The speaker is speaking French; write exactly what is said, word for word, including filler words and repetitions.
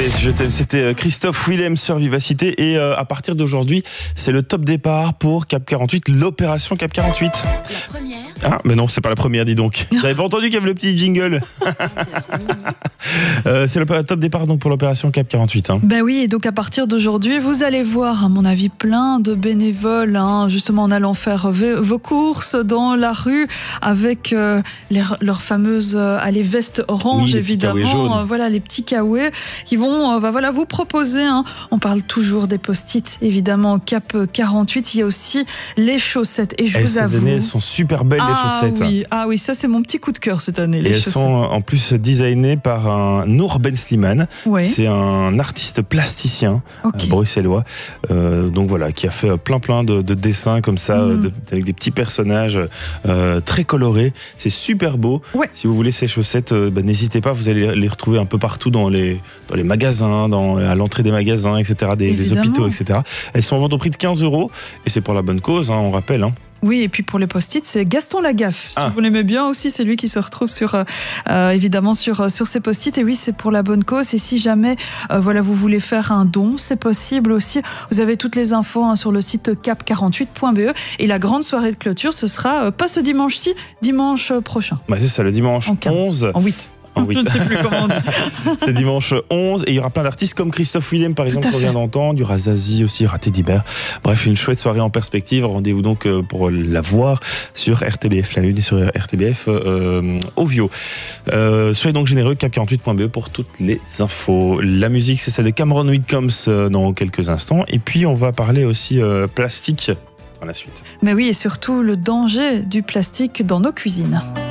Yes, je t'aime. C'était Christophe Willem sur Vivacité. Et euh, à partir d'aujourd'hui, c'est le top départ pour Cap quarante-huit, l'opération Cap quarante-huit. La première. Ah, mais non, c'est pas la première, dis donc. J'avais pas entendu qu'il y avait le petit jingle. euh, c'est le top départ donc pour l'opération Cap quarante-huit. Hein. Ben oui, et donc à partir d'aujourd'hui, vous allez voir, à mon avis, plein de bénévoles, hein, justement en allant faire vos courses dans la rue avec euh, les, leurs fameuses euh, les vestes oranges, oui, évidemment. Euh, voilà, les petits kawaii qui vont euh, bah, voilà, vous proposer. Hein, on parle toujours des post-it, évidemment, Cap quarante-huit. Il y a aussi les chaussettes. Et je elles vous avoue. Cette année, elles sont super belles, ah, les chaussettes. Oui, ah oui, ça c'est mon petit coup de cœur cette année. Les et elles chaussettes. sont en plus designées par un Nour Ben Slimane. Oui. C'est un artiste plasticien okay. euh, bruxellois. Euh, donc voilà, qui a fait plein plein de, de dessins comme ça, mm. de, avec des petits personnages euh, très colorés. C'est super beau. Ouais. Si vous voulez ces chaussettes, euh, bah, n'hésitez pas. Vous allez les retrouver un peu partout dans les, dans les magasins, dans, à l'entrée des magasins, et cetera, des, des hôpitaux, et cetera. Elles sont en vente au prix de quinze euros et c'est pour la bonne cause, hein, on rappelle. Hein. Oui, et puis pour les post-it, c'est Gaston Lagaffe. Si ah. vous l'aimez bien aussi, c'est lui qui se retrouve sur, euh, évidemment sur, sur ces post-it. Et oui, c'est pour la bonne cause. Et si jamais euh, voilà, vous voulez faire un don, c'est possible aussi. Vous avez toutes les infos hein, sur le site cap quarante-huit point b e. Et la grande soirée de clôture, ce sera euh, pas ce dimanche-ci, dimanche prochain. Bah c'est ça, le dimanche en onze. En huit. Je ne sais plus comment on dit. C'est dimanche onze et il y aura plein d'artistes comme Christophe Willem par exemple qu'on vient d'entendre, il y aura Zazie aussi, il y aura Teddy Bear. Bref, une chouette soirée en perspective. Rendez-vous donc pour la voir sur R T B F La Lune et sur R T B F euh, Ovio. Euh, soyez donc généreux, cap quarante-huit point b e pour toutes les infos. La musique, c'est celle de Cameron Whitcombs dans quelques instants. Et puis on va parler aussi euh, plastique dans la suite. Mais oui, et surtout le danger du plastique dans nos cuisines.